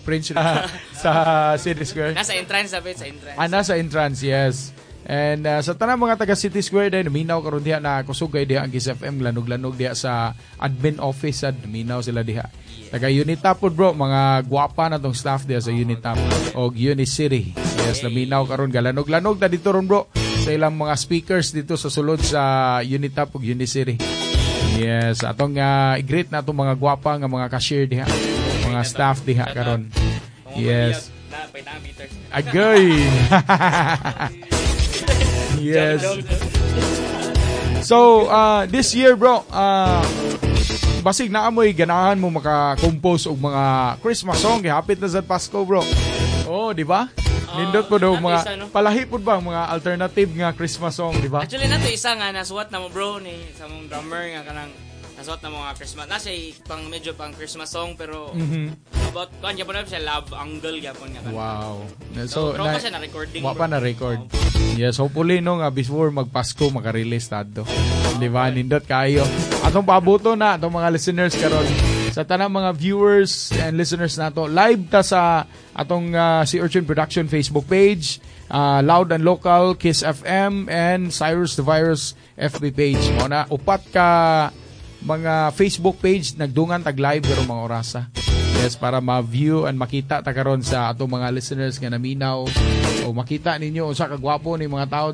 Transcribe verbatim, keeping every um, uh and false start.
Prince sa City Square. Nasa entrance sabi sa entrance. Ah, nasa entrance, yes. And uh, sa tanang mga taga City Square din, minaw karon diha na kusugay diha ang Kiss F M, lanog-lanog diha sa admin office, sad minaw sila diha. Taga Unitap pod bro, mga gwapa na tong staff diha sa Unitap og Unicity. Yes, laminaw karon galanog-lanog na dito ron bro sa ilang mga speakers dito sa sulod sa Unitap ug Unicity. Yes, atong uh, i-greet na itong mga gwapa nga mga cashier diha, mga staff diha karon. Yes. Agoy. Yes. So, uh, this year bro, uh, basig na amoy ganahan mo maka-compose og mga Christmas song, hapit na sa Pasko bro. Oh, di ba? Nindot po daw mga palahi po ba mga alternative nga Christmas song, di ba? Actually nato isa nga nasuwat na mo bro ni sa mong drummer nga kanang nasuwat na mga Christmas. Nasa pang medyo pang Christmas song pero mm-hmm. about kuan gyapon na siya love angle gyapon nga kanang. Wow. So, so na, pa siya na recording. Wa pa na record. Oh. Yes, hopefully no nga before magpasko maka-release tadto. Di ba? Nindot kayo. Atong paabuto na atong mga listeners karon. Sa tanang mga viewers and listeners nato, live ta sa atong uh, si Urchin Production Facebook page, uh, Loud and Local, Kiss F M, and Cyrus the Virus F B page. Mo na upat ka mga Facebook page nagdungan tag live pero mga orasa. Yes, para ma-view and makita ta karon sa atong mga listeners nga naminaw o makita ninyo unsa ka gwapo ni mga tao